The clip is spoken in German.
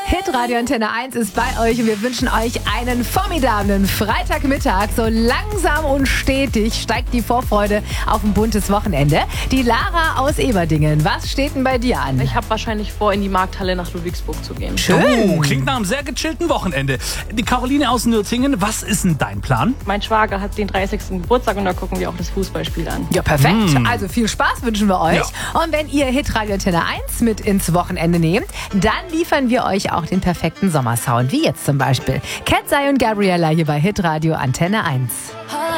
Hitradio Antenne 1 ist bei euch und wir wünschen euch einen formidablen Freitagmittag. So langsam und stetig steigt die Vorfreude auf ein buntes Wochenende. Die Lara aus Eberdingen, was steht denn bei dir an? Ich habe wahrscheinlich vor, in die Markthalle nach Ludwigsburg zu gehen. Schön. Oh, klingt nach einem sehr gechillten Wochenende. Die Caroline aus Nürtingen, was ist denn dein Plan? Mein Schwager hat den 30. Geburtstag und da gucken wir auch das Fußballspiel an. Ja, perfekt. Also viel Spaß wünschen wir euch. Ja. Und wenn ihr Hitradio Antenne 1 mit ins Wochenende nehmt, dann liefern wir euch auch den perfekten Sommersound, wie jetzt zum Beispiel Katseye und Gabriella hier bei Hitradio Antenne 1.